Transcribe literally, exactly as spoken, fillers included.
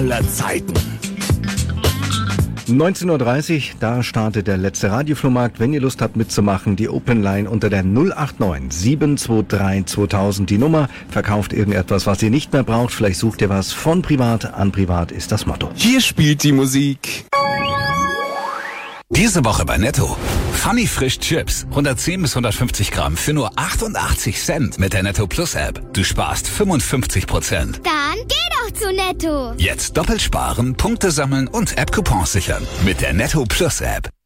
aller Zeiten. neunzehn Uhr dreißig, da startet der letzte Radioflohmarkt. Wenn ihr Lust habt mitzumachen, die Open Line unter der null acht neun sieben zwei drei zweitausend. Die Nummer verkauft irgendetwas, was ihr nicht mehr braucht. Vielleicht sucht ihr was von privat an privat, ist das Motto. Hier spielt die Musik. Diese Woche bei Netto. Funny Frisch Chips. hundertzehn bis hundertfünfzig Gramm für nur achtundachtzig Cent mit der Netto Plus App. Du sparst fünfundfünfzig Prozent. Dann geh doch zu Netto. Jetzt doppelt sparen, Punkte sammeln und App-Coupons sichern. Mit der Netto Plus App.